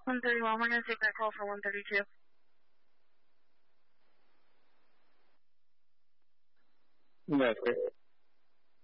131, we're going to take that call for 132. Yes, sir.